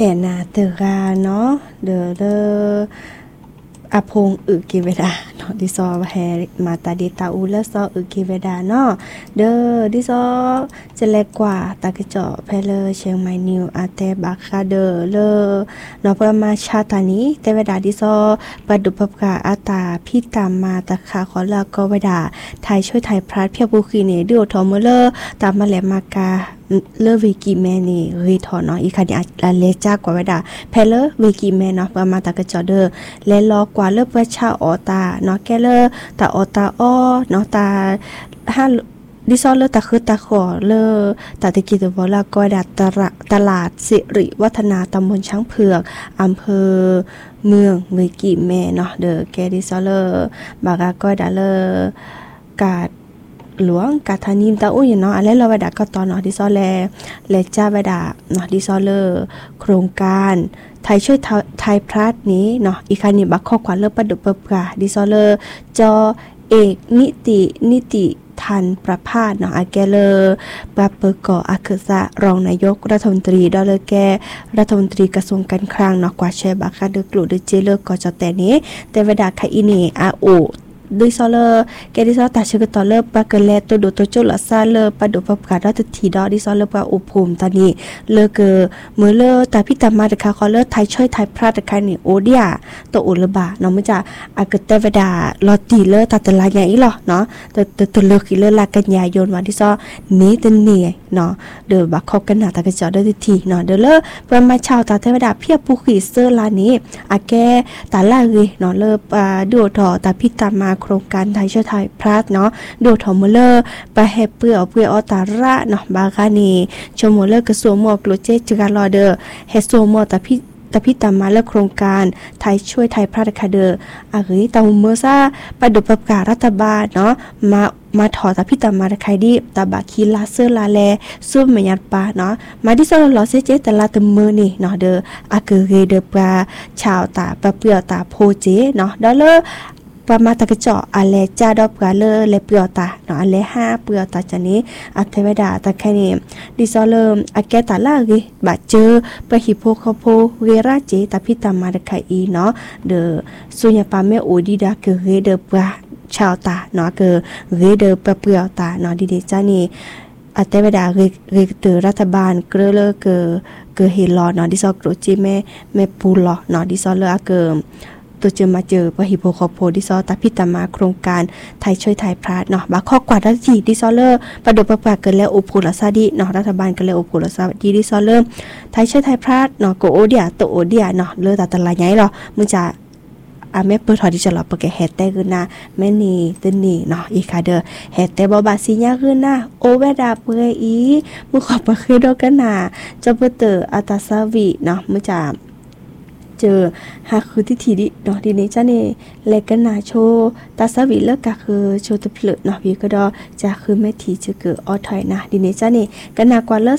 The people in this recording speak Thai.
นาเตอราเนาะเดอเลอาพงอึกิเวดาเนาะดิซอแฮมาตาดิตาอูและซออึกิเวดาเนาะเดอดิซอจะเล็กกว่าตากระเจาะเพลเชียงใหม่นิวอาเตบาคาเดอเลเนาะประมาชาตานี้เตเวดาดิซอปดุปกาอาตาพี่ตามมาตะคาขอลาก็เวดาไทยช่วยไทยพลัดเพียบุคีเนเดียวทอมเลอตามมาแหลมากาเลวิกิแมนี่รีทอเนาะอีคันนี้เลจากกว่าเวดาเพลวิกิแมเนาะประมาตากระจอเดอและรอกว่าเลิกประชาออตาเนาะแกเลตาออตาอ้อเนาะตาห้าดิซอเลตาคือตาขอเลตาตะกี้ตะบอกละก็ดัดตลาดสิริวัฒนาตำบลช้างเผือกอำเภอเมืองวิกิแมเนาะเดอแกดิซอเลบากาก็ดัเลกาดหลวงกาธานิมตาอุ้ยเนาะอะไรเราวดาก็ตอนเนาะดิซอแลจ้าวดาเนาะดิซอเลโครงการไทยช่วยไทยพลัดนี้เนาะอีกคันนี้บักข้อความเลิกประดุเปิบกาดิซอเลจอเอกนิติทันประภาสเนาะอาแกเลปราเปก่ออาคือสะรองนายกรัฐมนตรีดอลเลแกรัฐมนตรีกระทรวงการคลังเนาะกว่าแชบักคาเดกลุดเจเลกอจแต่นี้แต่วดาคาอินีอาโอดิซอเลแกดิซอตาชกตอเลปากเลตัวดูตัวโจลซาเลปะดูปะกาดทีดอดิซอเลปะอุภูมิตานี้เลเกมือเลตาพิตามาตะคาคอเลไทยช่วยไทยพระตะคานี่โอเดียตัวอุลบะเนาะมันจะอากเตวดาลอตีเลตาตะลาใหญ่หรอเนาะตัวเลกิเลลากันยายนวันดิซอนี้ตันนี่เนาะเดอบักคอกันหน้าตะกะจอเดทีเนาะเดเลประมาชาวตาเทวดาเพียบผู้ขีเซอร์ลานี้อาแกตาลาเกเนาะเลดูทอตาพิตามาโครงการไทยช่วยไทยพลัดเนาะดูทอมเลอร์ไปแฮเปื่ออตาระเนาะบากานีชมเลอร์กระทรวงมอกโลเจจการอเดอร์เฮโซมอตาพิตามาและโครงการไทยช่วยไทยพลัดคาเดอร์อาเกตาเมอซ่าปดุปการัฐบาลเนาะมาถอตาพิตามาใครดีตาบาคีลาเซอร์ลาแลซุ่มเมียนปาเนาะมาดิซอลอเซเจตลาตมือนี่เนาะเดออาเกเรเดปาชาวตาปะเปียวตาโพเจเนาะดอเลอประมาตะกะเจาะอะไรจ้าดอกกาเลเลเปียวตาเนาะอะไร5เปียวตาจันนี้อัเทวดาตะแค่นี้ดิซอเลอแกตาลาเกบาเจอปะหิโพคโพเวราเจตาพิตามาดะไคอีเนาะเดอสุญญาปาเมโอดีดาเกเรเดปาชาวตาเนาะเกเรเดปะเปียวตาเนาะดิเดจ้านี่อัเทวดาเรเตอรัฐบาลเกเลเกเฮลอเนาะดิซอโกรจิแม่ปูลอเนาะดิซอเลอเกตัวเจอมาเจอปะหิโพคอโพดิซอตาพิตามาโครงการไทยช่วยไทยพลัดเนาะบาข้อกว่าดัทีดิซอเลอร์ประดบประปาเกินแล้วอุปุลซาดีเนาะรัฐบาลเกินแล้วอุปุลซาดีดิซอเลอร์ไทยช่วยไทยพลัดเนาะโกโอเดียโตโอเดียเนาะเลอตาตะลายใหญ่หรอมึงจะแม่เปิดถอดดิจะหลับปะแกแฮตแต่ขึ้นนะแม่นี่ตึนนี่เนาะอีคาเดอแฮตแต่บ่บาสิญาขึ้นนะโอเวดาเปยอีมึงขอปะคือดอกกันนะจะเปเตออัตซาวิเนาะมึงจะเจอหาคือที่ทีดิเนาะดีนี้จ้าเนี่ยเลกันนาโชตาสวิเลิกก็คือโชตเพลเนาะวีก็ดอจะคือแม่ทีจะเกิดออถอยนะดีนี้จ้าเนี่ยกันนากว่าเลิก